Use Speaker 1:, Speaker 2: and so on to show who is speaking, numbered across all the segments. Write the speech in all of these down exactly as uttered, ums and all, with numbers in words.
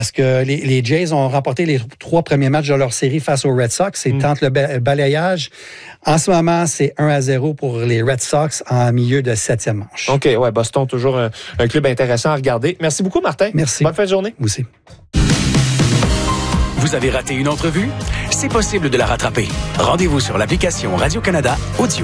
Speaker 1: Parce que les, les Jays ont remporté les trois premiers matchs de leur série face aux Red Sox. Ils mm. tentent le balayage. En ce moment, c'est un à zéro pour les Red Sox en milieu de septième manche.
Speaker 2: OK, ouais, Boston, toujours un, un club intéressant à regarder. Merci beaucoup, Martin.
Speaker 1: Merci.
Speaker 2: Bonne fin de journée.
Speaker 1: Vous aussi.
Speaker 3: Vous avez raté une entrevue? C'est possible de la rattraper. Rendez-vous sur l'application Radio-Canada Audio.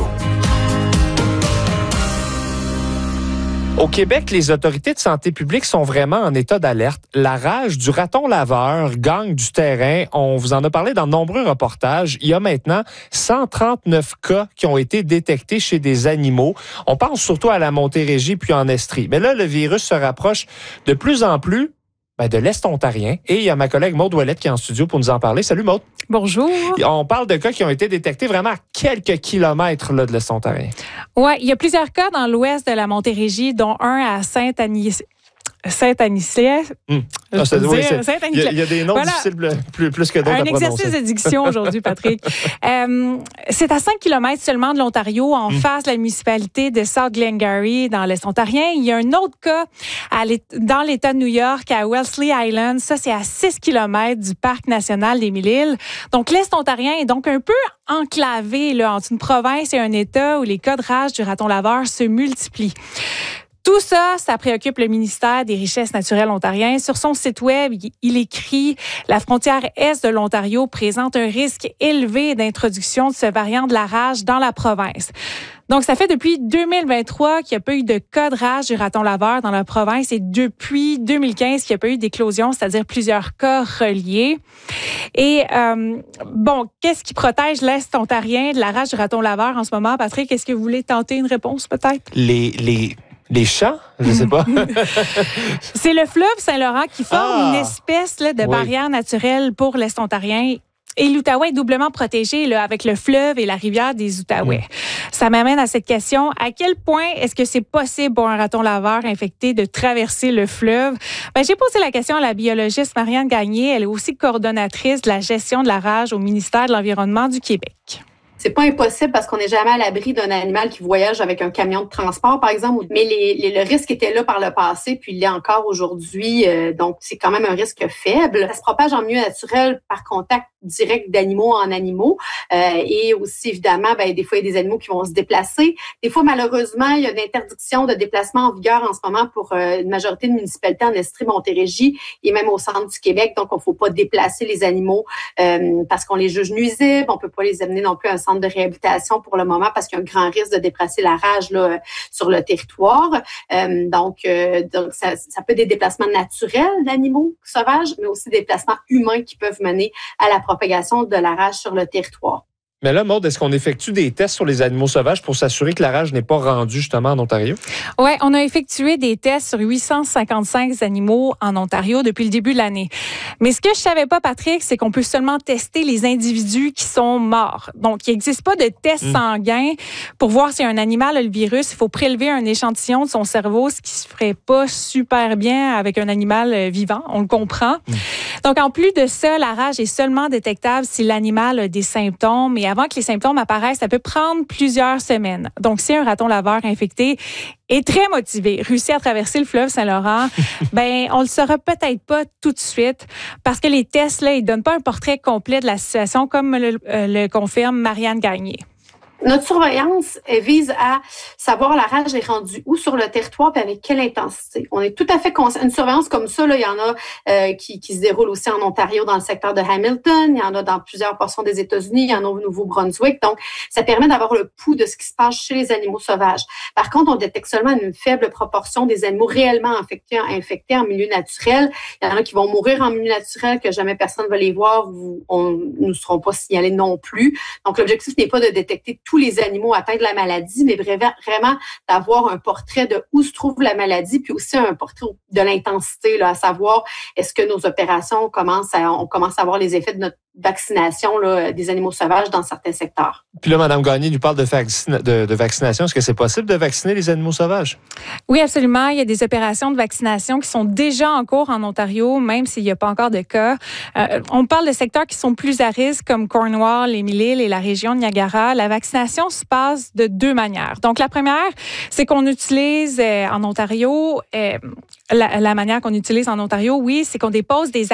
Speaker 2: Au Québec, les autorités de santé publique sont vraiment en état d'alerte. La rage du raton laveur gagne du terrain. On vous en a parlé dans de nombreux reportages. Il y a maintenant cent trente-neuf cas qui ont été détectés chez des animaux. On pense surtout à la Montérégie puis en Estrie. Mais là, le virus se rapproche de plus en plus ben, de l'Est ontarien. Et il y a ma collègue Maude Ouellette qui est en studio pour nous en parler. Salut Maude.
Speaker 4: Bonjour.
Speaker 2: On parle de cas qui ont été détectés vraiment à quelques kilomètres là, de l'Est ontarien.
Speaker 4: Oui, il y a plusieurs cas dans l'ouest de la Montérégie, dont un à Saint-Anis. Saint-Anicet.
Speaker 2: Mmh. Ah, c'est, oui, c'est, il, y a, il y a des noms voilà. difficiles plus, plus que d'autres
Speaker 4: Un
Speaker 2: à prononcer.
Speaker 4: exercice de diction aujourd'hui, Patrick. euh, c'est à cinq kilomètres seulement de l'Ontario, en mmh. face de la municipalité de South Glengarry, dans l'Est ontarien. Il y a un autre cas à dans l'État de New York, à Wellesley Island. Ça, c'est à six kilomètres du Parc national des Mille-Îles. Donc, l'Est ontarien est donc un peu enclavé là, entre une province et un État où les cas de rage du raton laveur se multiplient. Tout ça, ça préoccupe le ministère des Richesses naturelles ontarien. Sur son site web, il écrit « La frontière est de l'Ontario présente un risque élevé d'introduction de ce variant de la rage dans la province. » Donc, ça fait depuis deux mille vingt-trois qu'il n'y a pas eu de cas de rage du raton laveur dans la province et depuis deux mille quinze qu'il n'y a pas eu d'éclosion, c'est-à-dire plusieurs cas reliés. Et euh, bon, qu'est-ce qui protège l'Est ontarien de la rage du raton laveur en ce moment, Patrick? Est-ce que vous voulez tenter une réponse, peut-être?
Speaker 2: Les... les... Les chats? Je sais pas.
Speaker 4: C'est le fleuve Saint-Laurent qui forme
Speaker 2: ah,
Speaker 4: une espèce là, de
Speaker 2: oui.
Speaker 4: barrière naturelle pour l'Est ontarien. Et l'Outaouais est doublement protégé là, avec le fleuve et la rivière des Outaouais. Mmh. Ça m'amène à cette question. À quel point est-ce que c'est possible pour un raton laveur infecté de traverser le fleuve? Ben, j'ai posé la question à la biologiste Marianne Gagné. Elle est aussi coordonnatrice de la gestion de la rage au ministère de l'Environnement du Québec.
Speaker 5: C'est pas impossible parce qu'on n'est jamais à l'abri d'un animal qui voyage avec un camion de transport, par exemple. Mais les, les, le risque était là par le passé, puis il l'est encore aujourd'hui. Euh, donc, c'est quand même un risque faible. Ça se propage en milieu naturel par contact direct d'animaux en animaux. Euh, et aussi, évidemment, ben, des fois, il y a des animaux qui vont se déplacer. Des fois, malheureusement, il y a une interdiction de déplacement en vigueur en ce moment pour euh, une majorité de municipalités en Estrie, Montérégie et même au centre du Québec. Donc, il ne faut pas déplacer les animaux euh, parce qu'on les juge nuisibles. On ne peut pas les amener non plus à un centre de réhabilitation pour le moment parce qu'il y a un grand risque de déplacer la rage là, sur le territoire. Euh, donc, euh, donc ça, ça peut être des déplacements naturels d'animaux sauvages, mais aussi des déplacements humains qui peuvent mener à la propagation de la rage sur le territoire.
Speaker 2: Mais là, Maude, est-ce qu'on effectue des tests sur les animaux sauvages pour s'assurer que la rage n'est pas rendue justement en Ontario?
Speaker 4: Oui, on a effectué des tests sur huit cent cinquante-cinq animaux en Ontario depuis le début de l'année. Mais ce que je savais pas, Patrick, c'est qu'on peut seulement tester les individus qui sont morts. Donc, il n'existe pas de test mmh. sanguin pour voir si un animal a le virus. Il faut prélever un échantillon de son cerveau, ce qui se ferait pas super bien avec un animal vivant. On le comprend. Mmh. Donc, en plus de ça, la rage est seulement détectable si l'animal a des symptômes. Et avant que les symptômes apparaissent, ça peut prendre plusieurs semaines. Donc, si un raton laveur infecté est très motivé, réussit à traverser le fleuve Saint-Laurent, ben, on le saura peut-être pas tout de suite parce que les tests, là, ils donnent pas un portrait complet de la situation comme le, euh, le confirme Marianne Gagné.
Speaker 5: Notre surveillance elle vise à savoir la rage est rendue où sur le territoire et avec quelle intensité. On est tout à fait conscient. Une surveillance comme ça, là, il y en a euh, qui, qui se déroule aussi en Ontario dans le secteur de Hamilton, il y en a dans plusieurs portions des États-Unis, il y en a au Nouveau-Brunswick. Donc, ça permet d'avoir le pouls de ce qui se passe chez les animaux sauvages. Par contre, on détecte seulement une faible proportion des animaux réellement infectés, infectés en milieu naturel. Il y en a qui vont mourir en milieu naturel, que jamais personne ne va les voir ou on, nous ne seront pas signalés non plus. Donc, l'objectif n'est pas de détecter tous les animaux atteints de la maladie, mais vraiment d'avoir un portrait de où se trouve la maladie, puis aussi un portrait de l'intensité, là, à savoir est-ce que nos opérations commencent à, on commence à voir les effets de notre vaccination là, des animaux sauvages dans certains secteurs.
Speaker 2: Puis là, Mme Gagné nous parle de, vaccina- de, de vaccination. Est-ce que c'est possible de vacciner les animaux sauvages?
Speaker 4: Oui, absolument. Il y a des opérations de vaccination qui sont déjà en cours en Ontario, même s'il n'y a pas encore de cas. Euh, on parle de secteurs qui sont plus à risque, comme Cornwall, les Mille-Îles et la région de Niagara. La vaccination se passe de deux manières. Donc, la première, c'est qu'on utilise euh, en Ontario, euh, la, la manière qu'on utilise en Ontario, oui, c'est qu'on dépose des